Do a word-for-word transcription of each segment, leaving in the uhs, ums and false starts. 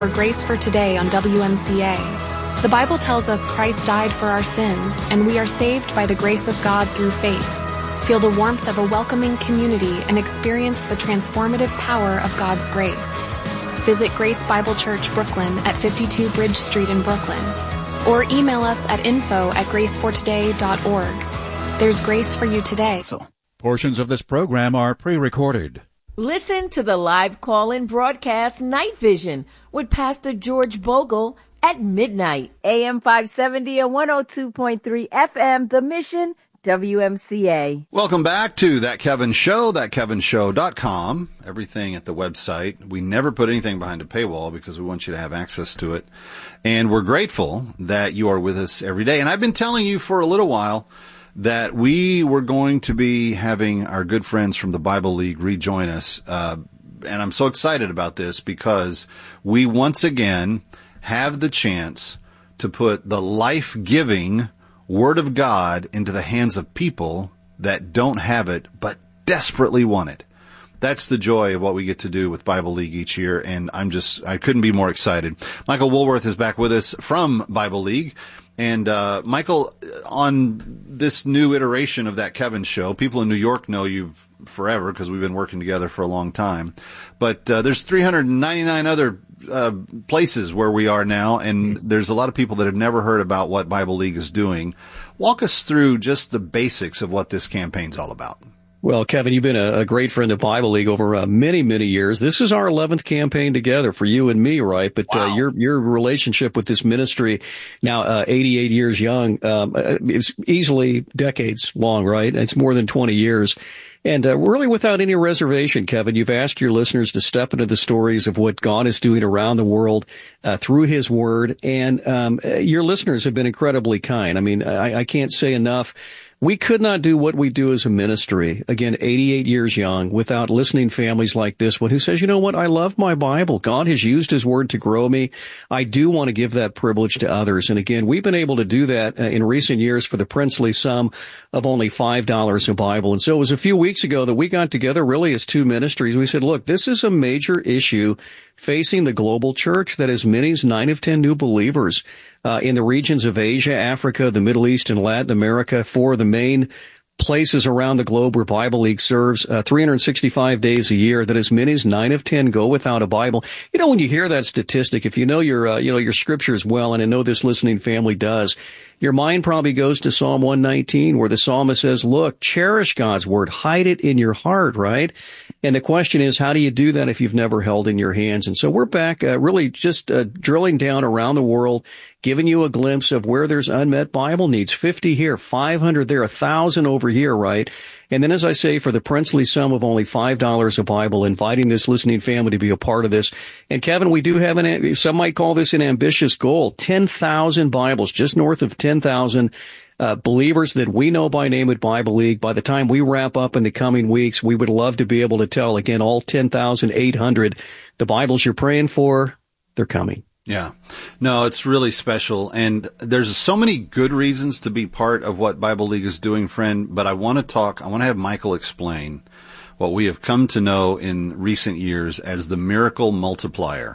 For Grace for Today on W M C A. The Bible tells us Christ died for our sins, and we are saved by the grace of God through faith. Feel the warmth of a welcoming community and experience the transformative power of God's grace. Visit Grace Bible Church Brooklyn at fifty-two Bridge Street in Brooklyn, or email us at info at grace for today dot org. There's grace for you today. So, portions of this program are pre-recorded. Listen to the live call-in broadcast Night Vision with Pastor George Bogle at midnight. A M five seventy and one oh two point three F M, The Mission, W M C A. Welcome back to That Kevin Show, that kevin show dot com. Everything at the website. We never put anything behind a paywall because we want you to have access to it. And we're grateful that you are with us every day. And I've been telling you for a little while that we were going to be having our good friends from the Bible League rejoin us. Uh, and I'm so excited about this because we once again have the chance to put the life-giving Word of God into the hands of people that don't have it but desperately want it. That's the joy of what we get to do with Bible League each year, and I'm just, I couldn't be more excited. Michael Woolworth is back with us from Bible League. And, uh, Michael, on this new iteration of That Kevin Show, people in New York know you forever because we've been working together for a long time. But, uh, there's three hundred ninety-nine other, uh, places where we are now. And there's a lot of people that have never heard about what Bible League is doing. Walk us through just the basics of what this campaign's all about. Well, Kevin, you've been a, a great friend of Bible League over uh, many, many years. This is our eleventh campaign together for you and me, right? But wow. uh, your your relationship with this ministry, now uh, eighty-eight years young, um, is easily decades long, right? It's more than twenty years. And uh, really without any reservation, Kevin, you've asked your listeners to step into the stories of what God is doing around the world uh, through His Word. And um, your listeners have been incredibly kind. I mean, I, I can't say enough. We could not do what we do as a ministry, again, eighty-eight years young, without listening families like this one who says, you know what, I love my Bible. God has used His Word to grow me. I do want to give that privilege to others. And again, we've been able to do that uh, in recent years for the princely sum of only five dollars a Bible. And so it was a few weeks ago that we got together really as two ministries. We said, look, this is a major issue facing the global church that as many as nine of ten new believers uh, in the regions of Asia, Africa, the Middle East, and Latin America, four of the main places around the globe where Bible League serves uh, three hundred sixty-five days a year, that as many as nine of ten go without a Bible. You know, when you hear that statistic, if you know your, uh, you know, your scriptures well, and I know this listening family does, your mind probably goes to Psalm one nineteen, where the psalmist says, look, cherish God's Word, hide it in your heart, right? And the question is, how do you do that if you've never held in your hands? And so we're back uh, really just uh, drilling down around the world, giving you a glimpse of where there's unmet Bible needs. fifty here, five hundred there, one thousand over here, right? And then, as I say, for the princely sum of only five dollars a Bible, inviting this listening family to be a part of this. And Kevin, we do have an, some might call this an ambitious goal, ten thousand Bibles, just north of ten thousand uh, believers that we know by name at Bible League. By the time we wrap up in the coming weeks, we would love to be able to tell, again, all ten thousand eight hundred, the Bibles you're praying for, they're coming. Yeah. No, it's really special. And there's so many good reasons to be part of what Bible League is doing, friend. But I want to talk, I want to have Michael explain what we have come to know in recent years as the miracle multiplier.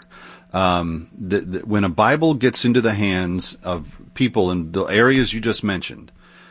Um, the, the, when a Bible gets into the hands of people in the areas you just mentioned,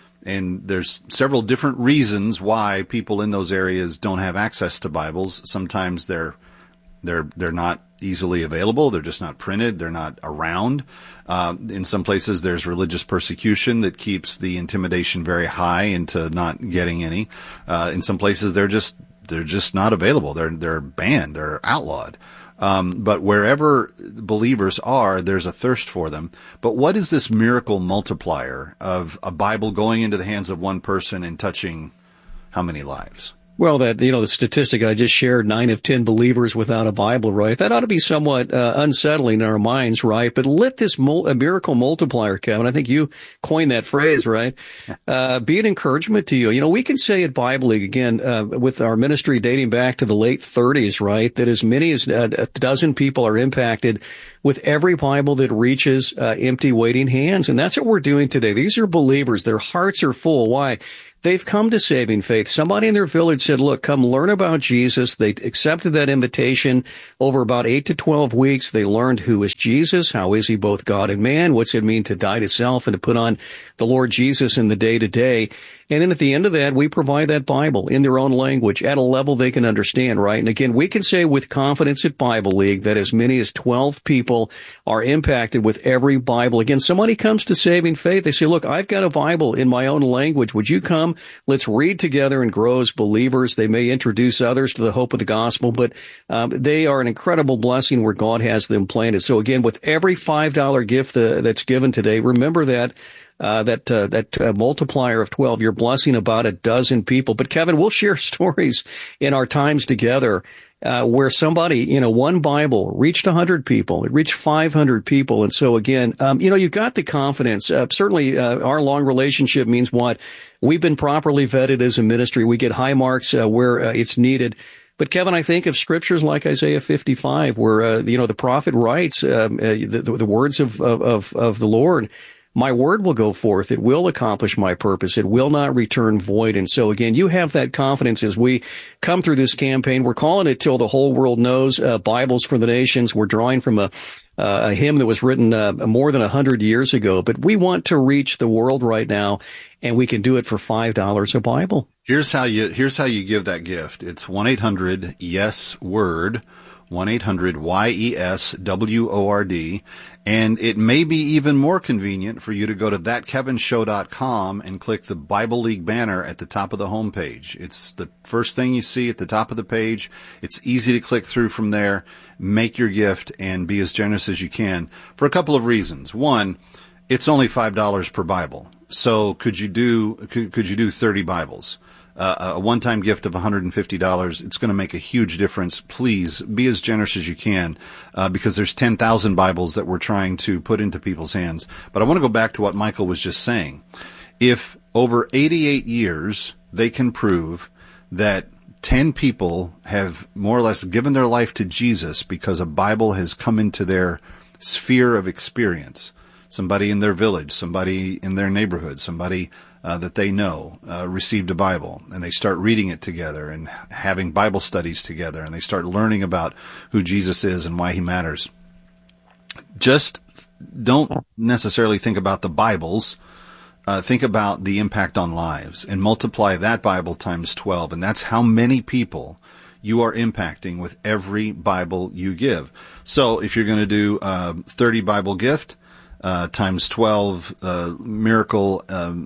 and there's several different reasons why people in those areas don't have access to Bibles. Sometimes they're They're they're not easily available. They're just not printed. They're not around. Uh, in some places, there's religious persecution that keeps the intimidation very high into not getting any. Uh, in some places, they're just they're just not available. They're they're banned. They're outlawed. Um, but wherever believers are, there's a thirst for them. But what is this miracle multiplier of a Bible going into the hands of one person and touching how many lives? Well, that, you know, the statistic I just shared, nine of ten believers without a Bible, right? That ought to be somewhat uh, unsettling in our minds, right? But let this mul- a miracle multiplier, Kevin, I think you coined that phrase, right? Uh, be an encouragement to you. You know, we can say at Bible League, again, uh, with our ministry dating back to the late thirties, right, that as many as a dozen people are impacted with every Bible that reaches uh, empty, waiting hands. And that's what we're doing today. These are believers. Their hearts are full. Why? They've come to saving faith. Somebody in their village said, look, come learn about Jesus. They accepted that invitation. Over about eight to twelve weeks, they learned who is Jesus, how is he both God and man, what's it mean to die to self and to put on the Lord Jesus in the day-to-day. And then at the end of that, we provide that Bible in their own language at a level they can understand, right? And again, we can say with confidence at Bible League that as many as twelve people are impacted with every Bible. Again, somebody comes to saving faith. They say, look, I've got a Bible in my own language. Would you come? Let's read together and grow as believers. They may introduce others to the hope of the gospel, but um, they are an incredible blessing where God has them planted. So again, with every five dollar gift uh, that's given today, remember that Uh, that, uh, that uh, multiplier of twelve, you're blessing about a dozen people. But Kevin, we'll share stories in our times together, uh, where somebody, you know, one Bible reached one hundred people. It reached five hundred people. And so again, um, you know, you've got the confidence. Uh, certainly, uh, our long relationship means what? We've been properly vetted as a ministry. We get high marks, uh, where uh, it's needed. But Kevin, I think of scriptures like Isaiah fifty-five, where, uh, you know, the prophet writes, um, uh, the, the, the words of, of, of the Lord. My word will go forth. It will accomplish my purpose. It will not return void. And so again, you have that confidence as we come through this campaign. We're calling it Till the Whole World Knows, uh, Bibles for the Nations. We're drawing from a, uh, a hymn that was written uh, more than a hundred years ago. But we want to reach the world right now, and we can do it for five dollars a Bible. Here's how you, here's how you give that gift. It's one eight hundred yes word, one eight hundred Y E S W O R D. And it may be even more convenient for you to go to that kevin show dot com and click the Bible League banner at the top of the homepage. It's the first thing you see at the top of the page. It's easy to click through from there, make your gift, and be as generous as you can for a couple of reasons. One, it's only five dollars per Bible. So could you do, could, could you do thirty Bibles? Uh, a one-time gift of one hundred fifty dollars, it's going to make a huge difference. Please be as generous as you can, uh, because there's ten thousand Bibles that we're trying to put into people's hands. But I want to go back to what Michael was just saying. If over eighty-eight years they can prove that ten people have more or less given their life to Jesus because a Bible has come into their sphere of experience, somebody in their village, somebody in their neighborhood, somebody Uh, that they know uh, received a Bible, and they start reading it together and having Bible studies together, and they start learning about who Jesus is and why he matters. Just don't necessarily think about the Bibles. Uh, think about the impact on lives and multiply that Bible times twelve, and that's how many people you are impacting with every Bible you give. So if you're going to do a thirty Bible gift, Uh, times twelve, uh, miracle,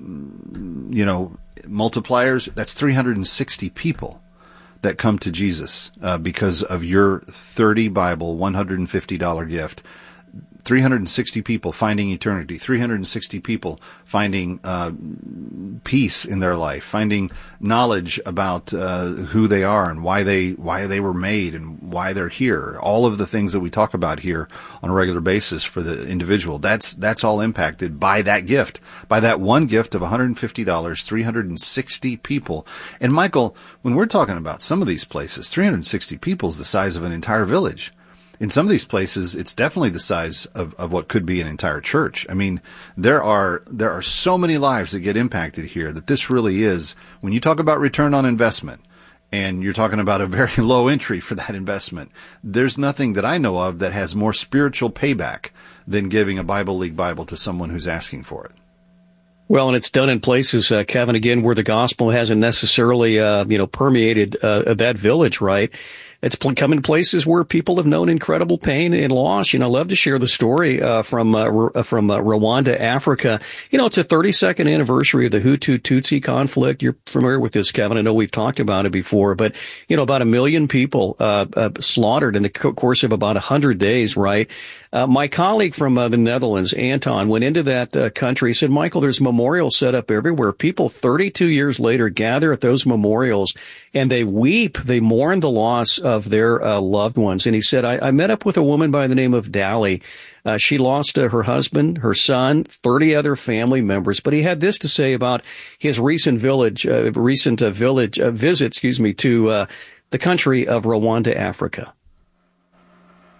um, you know, multipliers, that's three hundred sixty people that come to Jesus, uh, because of your thirty Bible, one hundred fifty dollars gift. three hundred sixty people finding eternity, three hundred sixty people finding uh, peace in their life, finding knowledge about uh, who they are and why they why they were made and why they're here. All of the things that we talk about here on a regular basis for the individual, that's that's all impacted by that gift, by that one gift of one hundred fifty dollars, three hundred sixty people. And Michael, when we're talking about some of these places, three hundred sixty people is the size of an entire village. In some of these places, it's definitely the size of, of what could be an entire church. I mean, there are there are so many lives that get impacted here that this really is, when you talk about return on investment, and you're talking about a very low entry for that investment, there's nothing that I know of that has more spiritual payback than giving a Bible League Bible to someone who's asking for it. Well, and it's done in places, uh, Kevin, again, where the gospel hasn't necessarily, uh, you know, permeated uh, that village, right? It's come in places where people have known incredible pain and loss. You know, I love to share the story uh, from uh, from uh, Rwanda, Africa. You know, it's a thirty-second anniversary of the Hutu-Tutsi conflict. You're familiar with this, Kevin. I know we've talked about it before, but you know, about a million people uh, uh slaughtered in the course of about a hundred days, right? Uh, my colleague from uh, the Netherlands, Anton, went into that uh, country. He said, Michael, there's memorials set up everywhere. People thirty-two years later gather at those memorials and they weep. They mourn the loss of their uh, loved ones. And he said, I, I met up with a woman by the name of Dali. Uh, she lost uh, her husband, her son, thirty other family members. But he had this to say about his recent village, uh, recent uh, village uh, visit, excuse me, to uh, the country of Rwanda, Africa.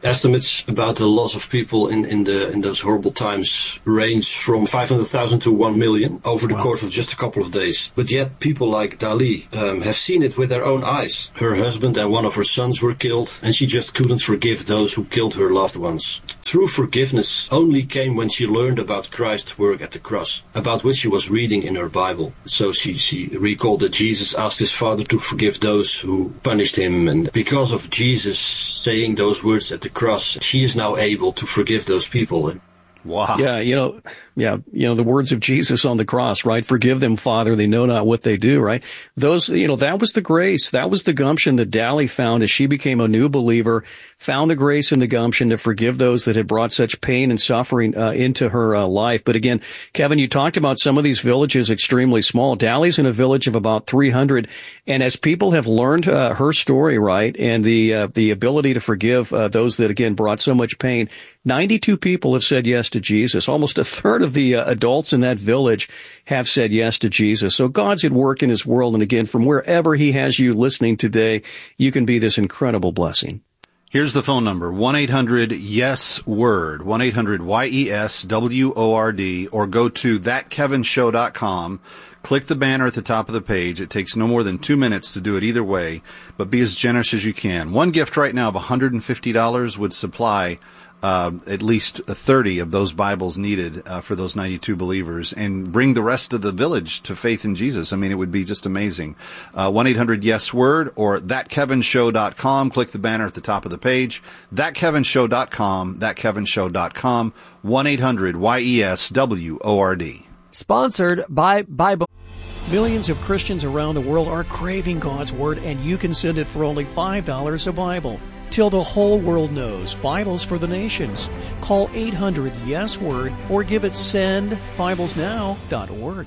Estimates about the loss of people in, in the in those horrible times range from five hundred thousand to one million over the wow. course of just a couple of days. But yet people like Dali um, have seen it with their own eyes. Her husband and one of her sons were killed, and she just couldn't forgive those who killed her loved ones. True forgiveness only came when she learned about Christ's work at the cross, about which she was reading in her Bible. So she, she recalled that Jesus asked his Father to forgive those who punished him, and because of Jesus saying those words at the cross, she is now able to forgive those people. Wow. Yeah, you know, yeah, you know, the words of Jesus on the cross, right? Forgive them, Father, they know not what they do, right? Those, you know, that was the grace, that was the gumption that Dali found as she became a new believer, found the grace and the gumption to forgive those that had brought such pain and suffering uh, into her uh, life. But again, Kevin, you talked about some of these villages extremely small. Dali's in a village of about three hundred, and as people have learned uh, her story, right, and the uh, the ability to forgive uh, those that, again, brought so much pain, ninety-two people have said yes to Jesus. Almost a third of the uh, adults in that village have said yes to Jesus. So God's at work in his world. And again, from wherever he has you listening today, you can be this incredible blessing. Here's the phone number, one eight hundred yes word, one eight hundred Y E S W O R D, or go to that kevin show dot com. Click the banner at the top of the page. It takes no more than two minutes to do it either way, but be as generous as you can. One gift right now of one hundred fifty dollars would supply Uh, at least thirty of those Bibles needed uh, for those ninety-two believers, and bring the rest of the village to faith in Jesus. I mean, it would be just amazing. Uh, one eight hundred yes word or that kevin show dot com. Click the banner at the top of the page. that kevin show dot com, that kevin show dot com, one eight hundred Y E S W O R D. Sponsored by Bible. Millions of Christians around the world are craving God's Word, and you can send it for only five dollars a Bible. Till the whole world knows, Bibles for the nations. Call eight hundred yes word or give it send bibles now dot org.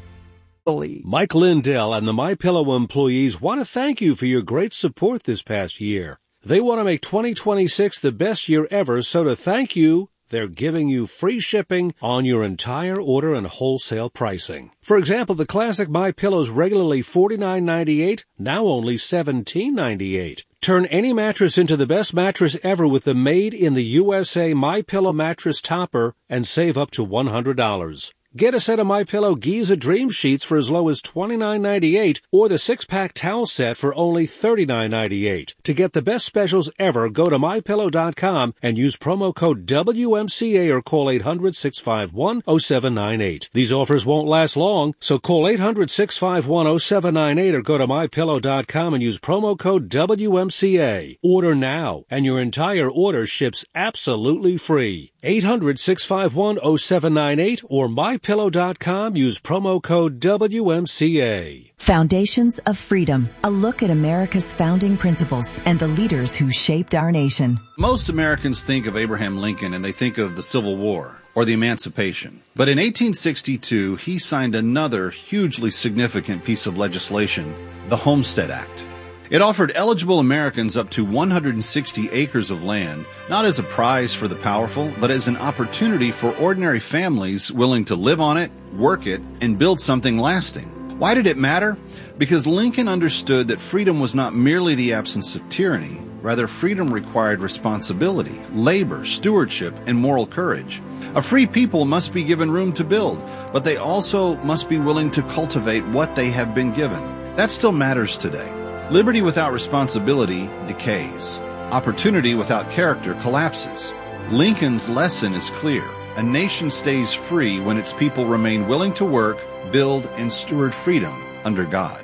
Mike Lindell and the MyPillow employees want to thank you for your great support this past year. They want to make twenty twenty-six the best year ever, so to thank you, they're giving you free shipping on your entire order and wholesale pricing. For example, the classic MyPillow's regularly forty-nine ninety-eight, now only seventeen ninety-eight. Turn any mattress into the best mattress ever with the made in the U S A MyPillow mattress topper and save up to one hundred dollars. Get a set of MyPillow Giza Dream Sheets for as low as twenty-nine ninety-eight or the six-pack towel set for only thirty-nine ninety-eight. To get the best specials ever, go to my pillow dot com and use promo code W M C A or call eight hundred six five one oh seven nine eight. These offers won't last long, so call eight hundred six five one oh seven nine eight or go to my pillow dot com and use promo code W M C A. Order now, and your entire order ships absolutely free. eight hundred six five one oh seven nine eight or my pillow dot com. Use promo code W M C A. Foundations of Freedom, a look at America's founding principles and the leaders who shaped our nation. Most Americans think of Abraham Lincoln and they think of the Civil War or the Emancipation. But in eighteen sixty-two, he signed another hugely significant piece of legislation, the Homestead Act. It offered eligible Americans up to one hundred sixty acres of land, not as a prize for the powerful, but as an opportunity for ordinary families willing to live on it, work it, and build something lasting. Why did it matter? Because Lincoln understood that freedom was not merely the absence of tyranny. Rather, freedom required responsibility, labor, stewardship, and moral courage. A free people must be given room to build, but they also must be willing to cultivate what they have been given. That still matters today. Liberty without responsibility decays. Opportunity without character collapses. Lincoln's lesson is clear. A nation stays free when its people remain willing to work, build, and steward freedom under God.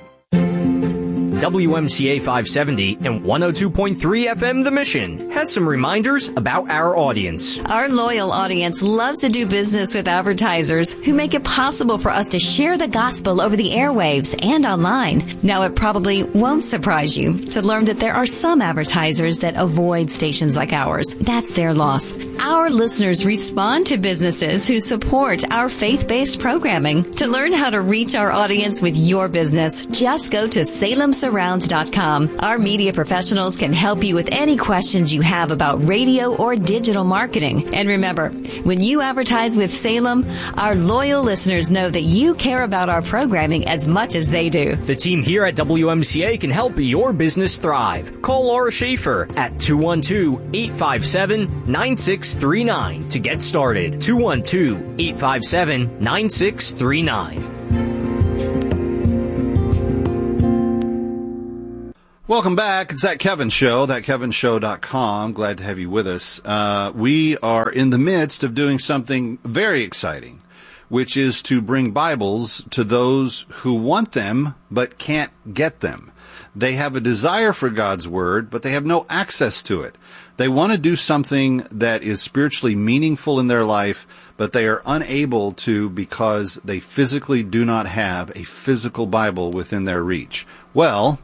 W M C A five seventy and one oh two point three F M The Mission has some reminders about our audience. Our loyal audience loves to do business with advertisers who make it possible for us to share the gospel over the airwaves and online. Now, it probably won't surprise you to learn that there are some advertisers that avoid stations like ours. That's their loss. Our listeners respond to businesses who support our faith-based programming. To learn how to reach our audience with your business, just go to Salem Surround year-round dot com. Our media professionals can help you with any questions you have about radio or digital marketing. And remember, when you advertise with Salem, our loyal listeners know that you care about our programming as much as they do. The team here at W M C A can help your business thrive. Call Laura Schaefer at two one two, eight five seven, nine six three nine to get started. two one two, eight five seven, nine six three nine. Welcome back. It's That Kevin Show, that kevin show dot com. Glad to have you with us. Uh, we are in the midst of doing something very exciting, which is to bring Bibles to those who want them but can't get them. They have a desire for God's Word, but they have no access to it. They want to do something that is spiritually meaningful in their life, but they are unable to because they physically do not have a physical Bible within their reach. Well,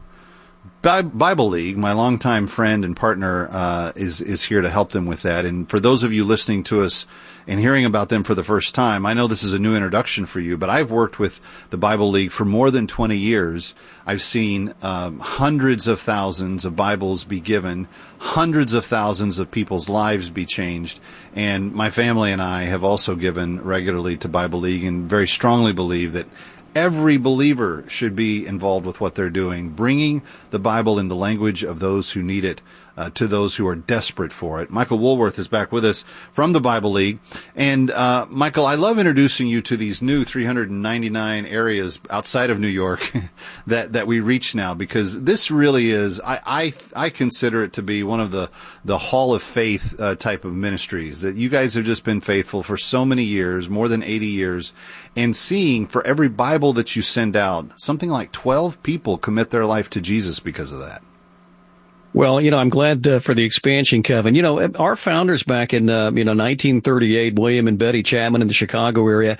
Bible League, my longtime friend and partner, uh, is, is here to help them with that. And for those of you listening to us and hearing about them for the first time, I know this is a new introduction for you, but I've worked with the Bible League for more than twenty years. I've seen um, hundreds of thousands of Bibles be given, hundreds of thousands of people's lives be changed, and my family and I have also given regularly to Bible League and very strongly believe that every believer should be involved with what they're doing, bringing the Bible in the language of those who need it uh, to those who are desperate for it. Michael Woolworth is back with us from the Bible League. And, uh, Michael, I love introducing you to these new three hundred ninety-nine areas outside of New York that, that we reach now, because this really is, I, I, I consider it to be one of the, the Hall of Faith uh, type of ministries, that you guys have just been faithful for so many years, more than eighty years, and seeing for every Bible that you send out, something like twelve people commit their life to Jesus because of that. Well, you know, I'm glad uh, for the expansion, Kevin. You know, our founders back in, uh, you know, nineteen thirty-eight, William and Betty Chapman in the Chicago area,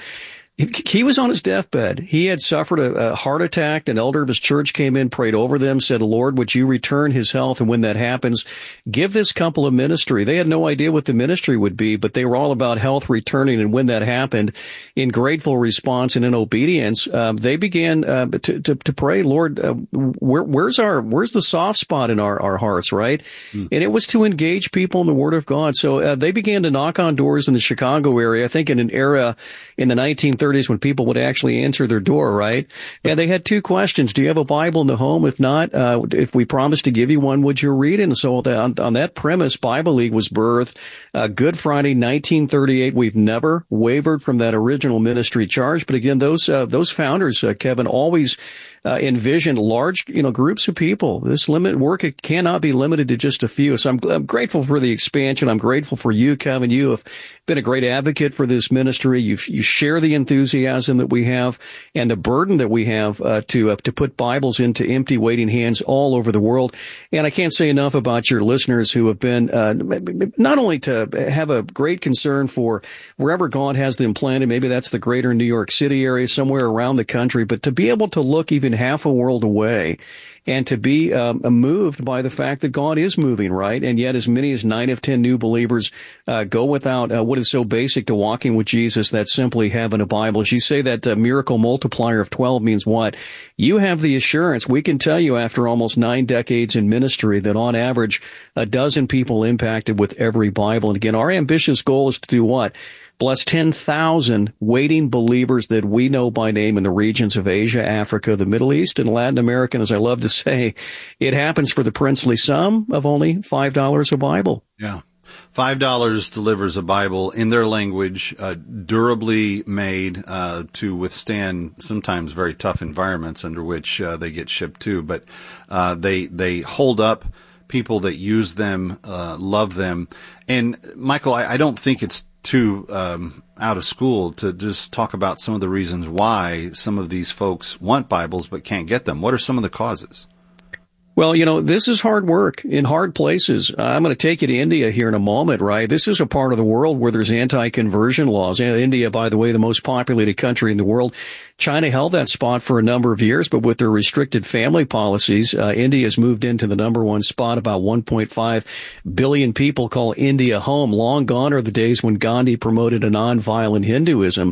he was on his deathbed. He had suffered a, a heart attack. An elder of his church came in, prayed over them, said, Lord, would you return his health? And when that happens, give this couple a ministry. They had no idea what the ministry would be, but they were all about health returning. And when that happened, in grateful response and in obedience, uh, they began uh, to, to, to pray, Lord, uh, where, where's our, where's the soft spot in our, our hearts, right? Mm. And it was to engage people in the Word of God. So uh, they began to knock on doors in the Chicago area, I think in an era in the nineteen thirties when people would actually answer their door, right? And they had two questions. Do you have a Bible in the home? If not, uh, if we promised to give you one, would you read it? And so on, on that premise, Bible League was birthed. Uh, Good Friday, nineteen thirty-eight. We've never wavered from that original ministry charge. But again, those, uh, those founders, uh, Kevin, always Uh, envisioned large, you know, groups of people. This limit work, it cannot be limited to just a few. So I'm, I'm grateful for the expansion. I'm grateful for you, Kevin. You have been a great advocate for this ministry. You you share the enthusiasm that we have and the burden that we have uh, to uh, to put Bibles into empty, waiting hands all over the world. And I can't say enough about your listeners who have been uh, not only to have a great concern for wherever God has them planted. Maybe that's the greater New York City area, somewhere around the country, but to be able to look even half a world away and to be um, moved by the fact that God is moving, right? And yet as many as nine of ten new believers uh, go without uh, what is so basic to walking with Jesus, that's simply having a Bible. As you say, that uh, miracle multiplier of twelve means what? You have the assurance. We can tell you after almost nine decades in ministry that on average, a dozen people impacted with every Bible. And again, our ambitious goal is to do what? Bless ten thousand waiting believers that we know by name in the regions of Asia, Africa, the Middle East, and Latin America. And as I love to say, it happens for the princely sum of only five dollars a Bible. Yeah. five dollars delivers a Bible in their language, uh, durably made uh, to withstand sometimes very tough environments under which uh, they get shipped to. But uh, they they hold up. People that use them uh, love them. And, Michael, I, I don't think it's too um, out of school to just talk about some of the reasons why some of these folks want Bibles but can't get them. What are some of the causes? Well, you know, this is hard work in hard places. I'm going to take you to India here in a moment, right? This is a part of the world where there's anti-conversion laws. India, by the way, the most populated country in the world. China held that spot for a number of years, but with their restricted family policies, uh, India has moved into the number one spot. About one point five billion people call India home. Long gone are the days when Gandhi promoted a nonviolent Hinduism.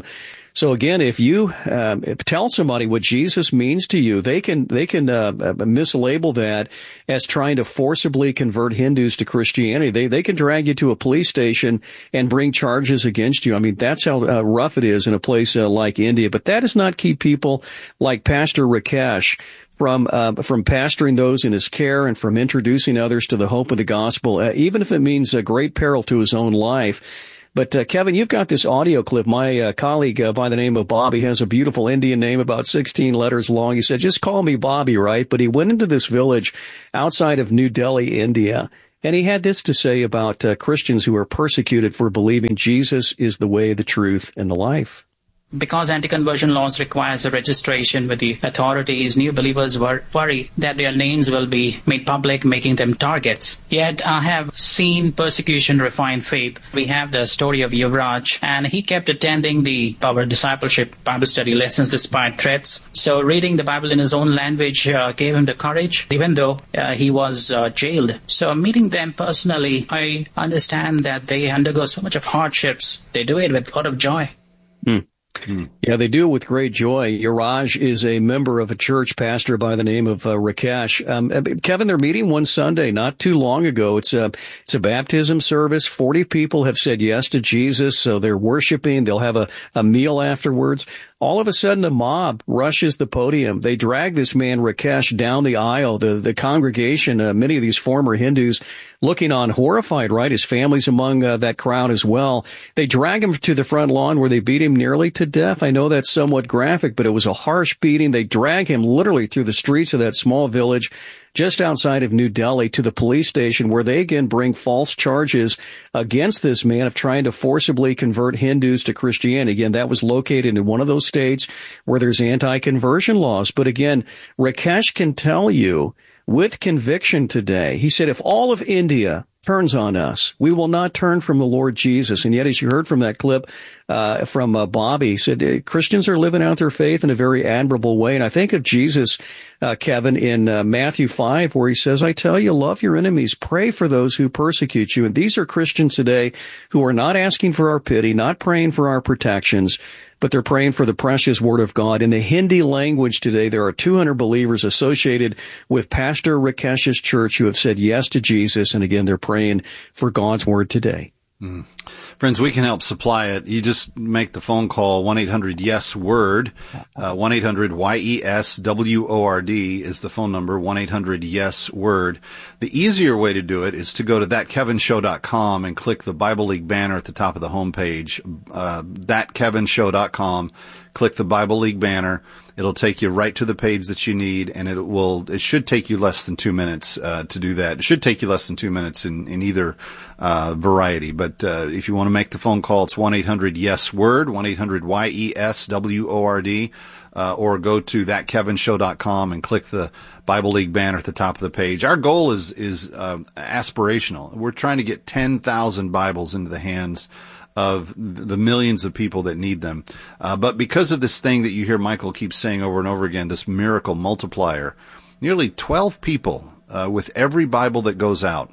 So again, if you um, tell somebody what Jesus means to you, they can they can uh, mislabel that as trying to forcibly convert Hindus to Christianity. They they can drag you to a police station and bring charges against you. I mean, that's how uh, rough it is in a place uh, like India. But that does not keep people like Pastor Rakesh from uh, from pastoring those in his care and from introducing others to the hope of the gospel, uh, even if it means a great peril to his own life. But, uh, Kevin, you've got this audio clip. My uh, colleague uh, by the name of Bobby has a beautiful Indian name, about sixteen letters long. He said, just call me Bobby, right? But he went into this village outside of New Delhi, India, and he had this to say about uh, Christians who are persecuted for believing Jesus is the way, the truth, and the life. Because anti-conversion laws requires a registration with the authorities, new believers were worried that their names will be made public, making them targets. Yet I have seen persecution refine faith. We have the story of Yuvraj, and he kept attending the our discipleship Bible study lessons despite threats. So reading the Bible in his own language uh, gave him the courage, even though uh, he was uh, jailed. So meeting them personally, I understand that they undergo so much of hardships. They do it with a lot of joy. Hmm. Hmm. Yeah, they do it with great joy. Yuraj is a member of a church pastor by the name of uh, Rakesh. Um, Kevin, they're meeting one Sunday, not too long ago. It's a, it's a baptism service. forty people have said yes to Jesus, so they're worshiping. They'll have a, a meal afterwards. All of a sudden, a mob rushes the podium. They drag this man, Rakesh, down the aisle. The, the congregation, uh, many of these former Hindus, looking on horrified, right? His family's among uh, that crowd as well. They drag him to the front lawn where they beat him nearly to death. I know that's somewhat graphic, but it was a harsh beating. They drag him literally through the streets of that small village just outside of New Delhi to the police station, where they again bring false charges against this man of trying to forcibly convert Hindus to Christianity. Again, that was located in one of those states where there's anti-conversion laws. But again, Rakesh can tell you with conviction today, he said, if all of India turns on us, we will not turn from the Lord Jesus. And yet, as you heard from that clip uh, from uh, Bobby, he said Christians are living out their faith in a very admirable way. And I think of Jesus, uh, Kevin, in uh, Matthew five, where he says, I tell you, love your enemies, pray for those who persecute you. And these are Christians today who are not asking for our pity, not praying for our protections, but they're praying for the precious word of God. In the Hindi language today, there are two hundred believers associated with Pastor Rakesh's church who have said yes to Jesus. And again, they're praying for God's word today. Mm. Friends, we can help supply it. You just make the phone call, one eight hundred yes word, uh, one eight hundred Y E S W O R D is the phone number, one eight hundred yes word. The easier way to do it is to go to that kevin show dot com and click the Bible League banner at the top of the homepage, uh, that kevin show dot com. Click the Bible League banner. It'll take you right to the page that you need, and it will, it should take you less than two minutes, uh, to do that. It should take you less than two minutes in, in either, uh, variety. But, uh, if you want to make the phone call, it's one eight hundred yes word, one eight hundred Y E S W O R D, uh, or go to that kevin show dot com and click the Bible League banner at the top of the page. Our goal is, is, uh, aspirational. We're trying to get ten thousand Bibles into the hands of the millions of people that need them. Uh, but because of this thing that you hear Michael keep saying over and over again, this miracle multiplier, nearly twelve people uh, with every Bible that goes out.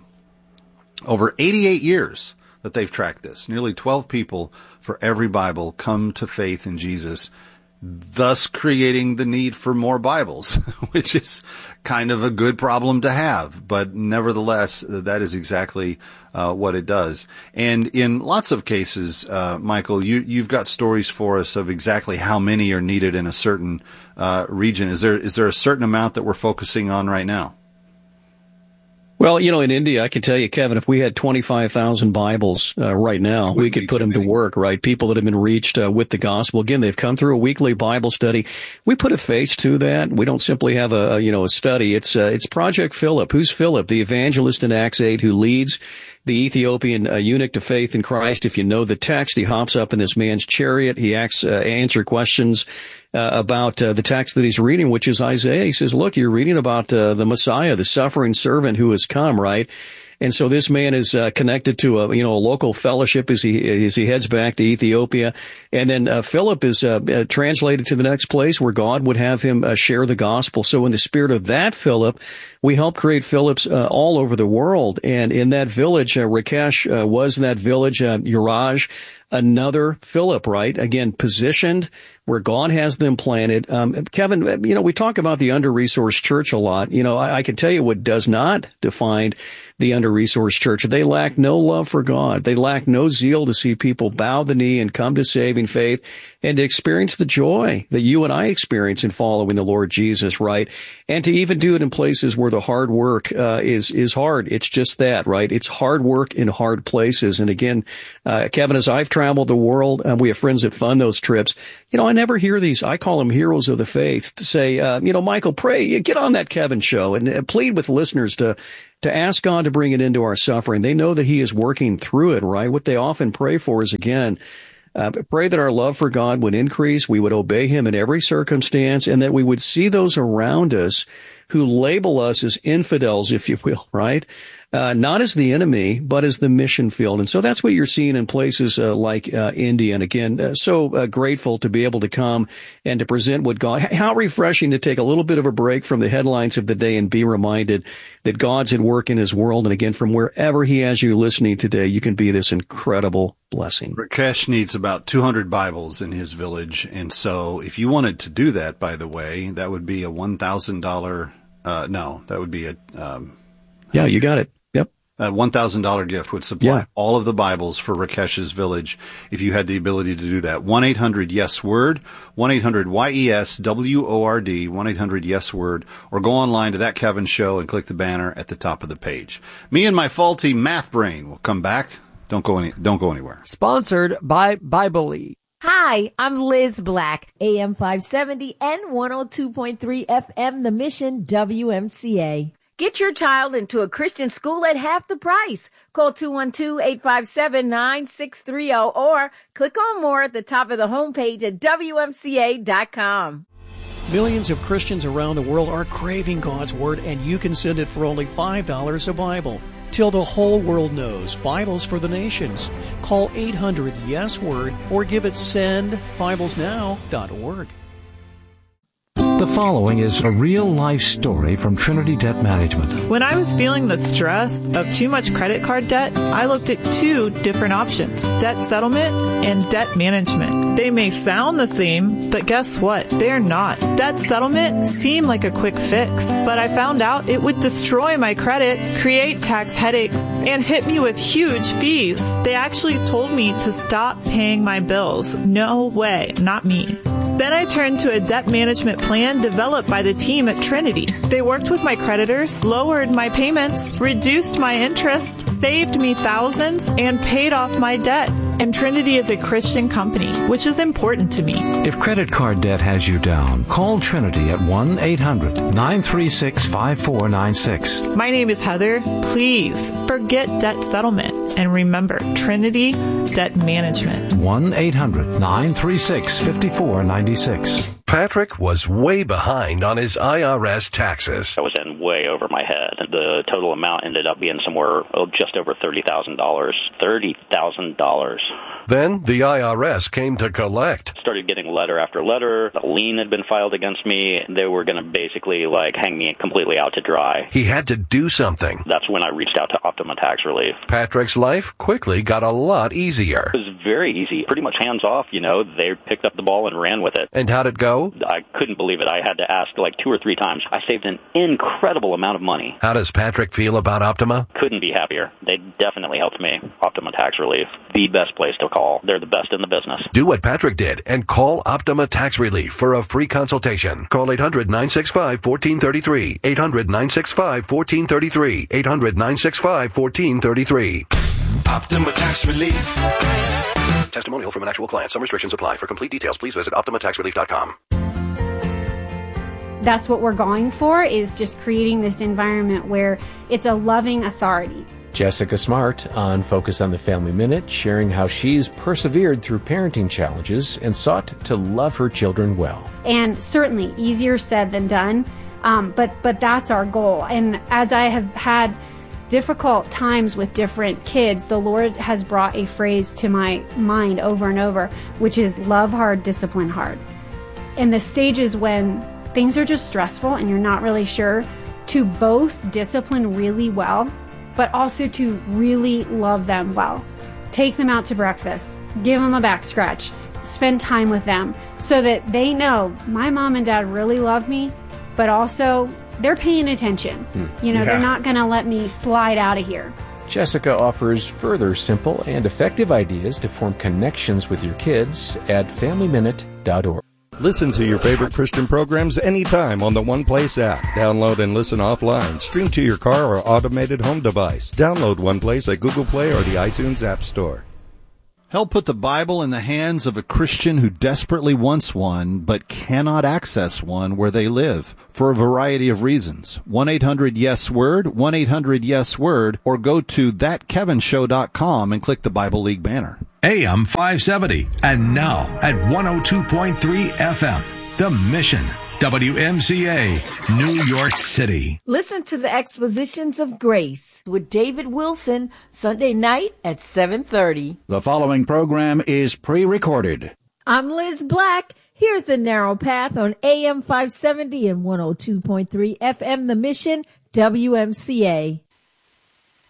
Over eighty-eight years that they've tracked this. Nearly twelve people for every Bible come to faith in Jesus, thus creating the need for more Bibles, which is kind of a good problem to have. But nevertheless, that is exactly uh, what it does. And in lots of cases, uh, Michael, you, you've got stories for us of exactly how many are needed in a certain uh, region. Is there is there a certain amount that we're focusing on right now? Well, you know, in India, I can tell you, Kevin, if we had twenty-five thousand Bibles uh, right now, we could put them to work, right? People that have been reached uh, with the gospel. Again, they've come through a weekly Bible study. We put a face to that. We don't simply have a, a you know, a study. It's uh, it's Project Philip. Who's Philip? The evangelist in Acts eight who leads the Ethiopian uh, eunuch to faith in Christ. If you know the text, he hops up in this man's chariot. He asks, uh, answer questions Uh, about uh, the text that he's reading, which is Isaiah. He says, look, you're reading about uh, the Messiah, the suffering servant who has come, right? And so this man is uh, connected to a, you know, a local fellowship as he as he heads back to Ethiopia. And then uh, Philip is uh, uh, translated to the next place where God would have him uh, share the gospel. So in the spirit of that Philip, we help create Philips uh, all over the world. And in that village, uh, Rakesh uh, was in that village, uh, Yuraj, another Philip, right? Again, positioned where God has them planted. Um, Kevin, you know, we talk about the under-resourced church a lot. You know, I, I can tell you what does not define the under-resourced church. They lack no love for God. They lack no zeal to see people bow the knee and come to saving faith and to experience the joy that you and I experience in following the Lord Jesus, right? And to even do it in places where the hard work uh, is is hard. It's just that, right? It's hard work in hard places. And again, uh, Kevin, as I've traveled the world, uh, we have friends that fund those trips. You know, I never hear these, I call them heroes of the faith, to say, uh, you know, Michael, pray, get on that Kevin show and uh, plead with listeners to to ask God to bring it into our suffering. They know that he is working through it, right? What they often pray for is, again, uh, pray that our love for God would increase, we would obey him in every circumstance, and that we would see those around us who label us as infidels, if you will, right? Uh, not as the enemy, but as the mission field. And so that's what you're seeing in places uh, like uh, India. And again, uh, so uh, grateful to be able to come and to present what God, how refreshing to take a little bit of a break from the headlines of the day and be reminded that God's at work in his world. And again, from wherever he has you listening today, you can be this incredible blessing. Rakesh needs about two hundred Bibles in his village. And so if you wanted to do that, by the way, that would be a one thousand dollars, uh, no, that would be a, um, yeah, you got it. A one thousand dollars gift would supply yeah. all of the Bibles for Rakesh's village if you had the ability to do that. one eight hundred yes word, one eight hundred Y E S W O R D, one eight hundred yes word, or go online to That Kevin Show and click the banner at the top of the page. Me and my faulty math brain will come back. Don't go any, don't go anywhere. Sponsored by Biblee. Hi, I'm Liz Black, A M five seventy and one oh two point three F M, The Mission W M C A. Get your child into a Christian school at half the price. Call two one two, eight five seven, nine six three zero or click on more at the top of the homepage at W M C A dot com. Millions of Christians around the world are craving God's Word, and you can send it for only five dollars a Bible. Till the whole world knows, Bibles for the Nations. Call eight hundred yes word or give it send bibles now dot org. The following is a real-life story from Trinity Debt Management. When I was feeling the stress of too much credit card debt, I looked at two different options, debt settlement and debt management. They may sound the same, but guess what? They're not. Debt settlement seemed like a quick fix, but I found out it would destroy my credit, create tax headaches, and hit me with huge fees. They actually told me to stop paying my bills. No way, not me. Then I turned to a debt management plan developed by the team at Trinity. They worked with my creditors, lowered my payments, reduced my interest, saved me thousands, and paid off my debt. And Trinity is a Christian company, which is important to me. If credit card debt has you down, call Trinity at one eight hundred nine three six five four nine six. My name is Heather. Please forget debt settlement and remember Trinity Debt Management. one eight hundred nine three six five four nine six. Patrick was way behind on his I R S taxes. I was in way over my head. The total amount ended up being somewhere oh, just over thirty thousand dollars. thirty thousand dollars. Then the I R S came to collect. Started getting letter after letter. A lien had been filed against me. They were going to basically like hang me completely out to dry. He had to do something. That's when I reached out to Optima Tax Relief. Patrick's life quickly got a lot easier. It was very easy. Pretty much hands off, you know. They picked up the ball and ran with it. And how'd it go? I couldn't believe it. I had to ask like two or three times. I saved an incredible amount of money. How does Patrick feel about Optima? Couldn't be happier. They definitely helped me. Optima Tax Relief, the best place to call. They're the best in the business. Do what Patrick did and call Optima Tax Relief for a free consultation. Call eight hundred nine six five one four three three. eight hundred nine six five one four three three. eight hundred nine six five one four three three. Optima Tax Relief. Testimonial from an actual client. Some restrictions apply. For complete details, please visit optima tax relief dot com. That's what we're going for, is just creating this environment where it's a loving authority. Jessica Smart on Focus on the Family Minute, sharing how she's persevered through parenting challenges and sought to love her children well. And certainly easier said than done, um, but but that's our goal. And as I have had difficult times with different kids, the Lord has brought a phrase to my mind over and over, which is love hard, discipline hard. In the stages when things are just stressful and you're not really sure, to both discipline really well, but also to really love them well. take them out to breakfast, give them a back scratch, spend time with them so that they know my mom and dad really love me, but also they're paying attention. Hmm. You know, yeah. They're not going to let me slide out of here. Jessica offers further simple and effective ideas to form connections with your kids at family minute dot org. Listen to your favorite Christian programs anytime on the One Place app. Download and listen offline. Stream to your car or automated home device. Download One Place at Google Play or the iTunes App Store. Help put the Bible in the hands of a Christian who desperately wants one but cannot access one where they live for a variety of reasons. one eight hundred yes word, one eight hundred yes word, or go to that kevin show dot com and click the Bible League banner. A M five seventy, and now at one oh two point three F M, The Mission, W M C A, New York City. Listen to the Expositions of Grace with David Wilson, Sunday night at seven thirty. The following program is pre-recorded. I'm Liz Black. Here's The Narrow Path on A M five seventy and one oh two point three F M, The Mission, W M C A.